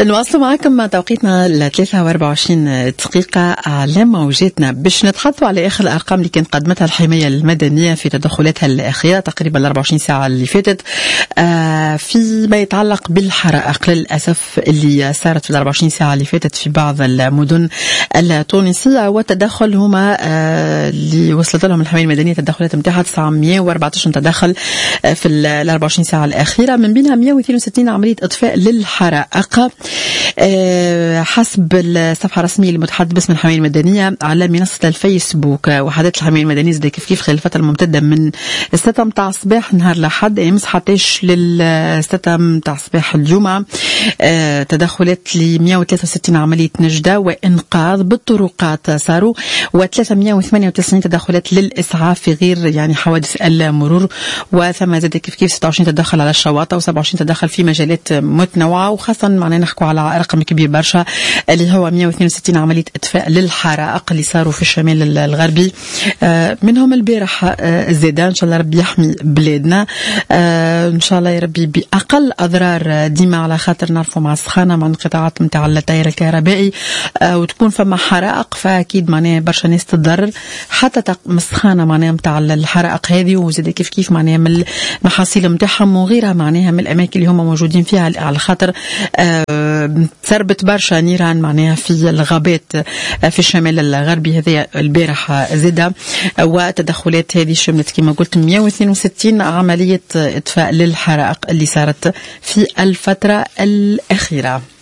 نواصل معكم توقيتنا ل 23 دقيقة على موجاتنا باش نتحدثوا على آخر الأرقام اللي كانت قدمتها الحماية المدنية في تدخلاتها الأخيرة تقريبا 24 ساعة اللي فاتت فيما يتعلق بالحرائق للأسف اللي صارت في 24 ساعة اللي فاتت في بعض المدن التونسية. والتدخل هما اللي وصلت لهم الحماية المدنية تدخلات متاعها 914 تدخل في ال 24 ساعة الأخيرة، من بينها 162 عملية إطفاء للحرائق حسب الصفحة الرسمية المتحدث باسم الحماية المدنية على منصة الفيسبوك. وحدات الحماية المدنية زي كيف خلال الفترة الممتدة من الستة متاع الصباح نهار لحد امس حتىش للستة متاع صباح الجمعة تدخلات ل 163 عملية نجدة وإنقاذ بالطرقات صاروا، و398 تدخلات للإسعاف في غير يعني حوادث المرور، وثم زاد كيف 26 تدخل على الشواطئ و27 تدخل في مجالات متنوعة، وخاصة معنا نحكوا على رقم كبير برشا اللي هو 162 عملية إطفاء للحرائق اللي صاروا في الشمال الغربي، منهم البارح زيدا. إن شاء الله ربي يحمي بلادنا إن شاء الله يا ربي بأقل أضرار ديما، على خاطر نعرفوا مع السخانة مع القطاعات متاع التيار الكهربائي وتكون فما حرائق فأكيد معناها برشا ناس تتضرر حتى السخانة معناها متاع الحرائق هذه، وزيدا كيف معناها من المحاصيل متاعهم وغيرها معناها من الأماكن اللي هم موجودين فيها، على خاطر تسربت برشا نيران معناها في الغابات في الشمال الغربي هذا البارح زيدا. وتدخلات هذه شملت كما قلت 162 عملية إطفاء للحرائق اللي صارت في الفترة الأخيرة.